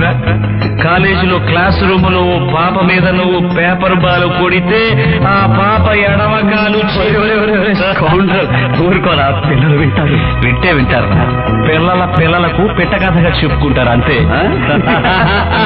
ఏంట్రా కాలేజీలో class room లో పాప మీద నువ్వు పేపర్ బాల్ కొడితే ఆ పాప ఎడమకాలు ఊరుకోరా, పిల్లలు వింటారు. వింటారు పిల్లలకు పిట్ట కథగా చెప్పుకుంటారు అంతే.